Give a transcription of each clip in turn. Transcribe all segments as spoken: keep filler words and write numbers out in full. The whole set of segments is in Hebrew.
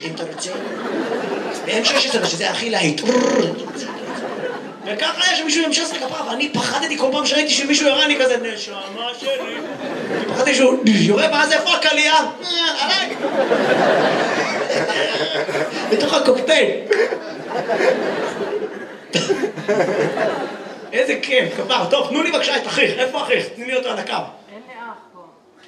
אם אתה רוצה, ב-אם שש עשרה שזה הכי להיט. וככה יש מישהו ימשס לכפה, ואני פחדתי כל פעם שראיתי שמישהו יורה, אני כזה נשמה שלי. פחדתי שהוא יורה, ואז איפה הקלייה? עליי! בתוך הקוקטייל. איזה כיף, כפר. טוב, תנו לי בבקשה את אחיך. איפה אחיך? תני לי אותו על הקו. אין לי אח פה.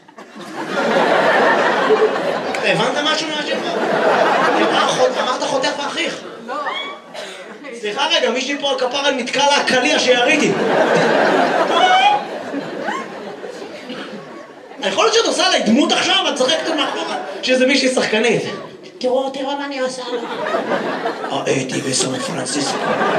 הבנת משהו מהשאלה? אמרת חותך ואחיך. לא. סליחה רגע, מישהי פה על כפר על נתקע לה הקליע שיריתי. יכול להיות שאת עושה עליי דמות עכשיו, את צחקת מאחורה, שזה מישהי שחקנית. תראו, תראו מה אני עושה לה. הייתי בסן פרנסיסקו.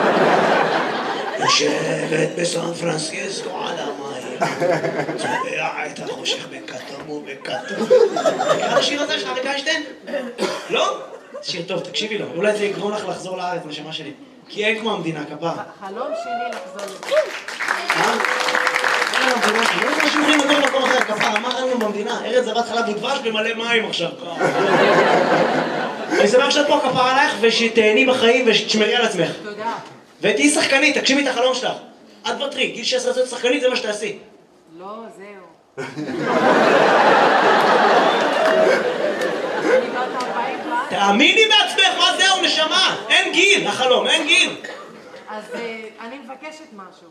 יושבת בסן פרנסיסקו על המים. צובע את החושך בכתום ובכתום. מכיר השיר הזה של אריק איינשטיין? לא? שיר טוב, תקשיבי לו. אולי זה יגרום לך לחזור לארץ, נשמה שלי. כי אין כמו המדינה, כפר. החלום שלי לחזור לזה. אה? אין לנו במדינה שלי. לא זה משהו אומרים לגור במקום אחר, כפר. אמר לנו במדינה. ארץ זבת חלב ודבש במלא מים עכשיו. אני שמח שאת פה כפר עלייך ושתהני בחיים ושתשמרי על עצמך. תודה. ותהי שחקנית, תגשימי את החלום שלך. את בטרי, גיל שש עשרה להיות שחקנית זה מה שתעשי. לא, זהו. תאמיני בעצמך, מה זהו, נשמה? אין גיל, החלום, אין גיל. אז אני מבקשת משהו.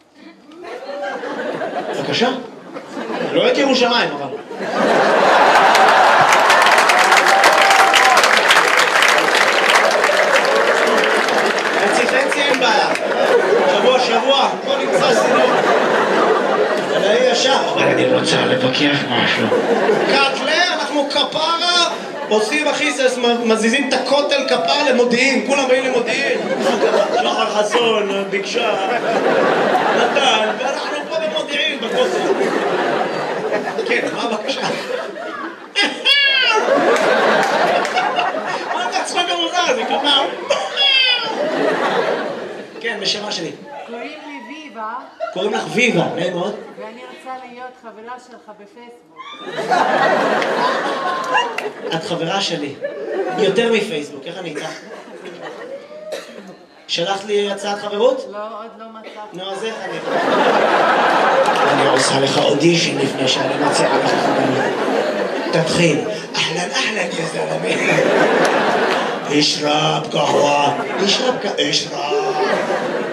בבקשה. לא את ירושלים, אבל. חצי חצי אין בעיה. שבוע שבוע, בוא נמצא סינור. אבל אני ישר. אני רוצה לבקש משהו. קטלה, אנחנו כפרה. עושים אחי, מזיזים את הכותל כפר למודיעין, כולם באים למודיעין. שחר חסון, ביקשה, נתן, ואנחנו פה במודיעין, בכותל. כן, מה הבקשה? מה אתה צחוק המוזר הזה, כפר? כן, בשמה שלי. קוראים לי ויבה. קוראים לך ויבה, נעים מאוד. ואני רוצה להיות חברה שלך בפייסבוק. את חברה שלי. יותר מפייסבוק, איך אני איתך? שלחת לי הצעת חברות? לא, עוד לא מצאתי. נו, אז איך אני... אני עושה לך אודישן לפני שאני מציע לך חברות. תתחיל. אהלן, אהלן, יא זלמי. אשרב קהווה. אשרב קהווה. אשרב.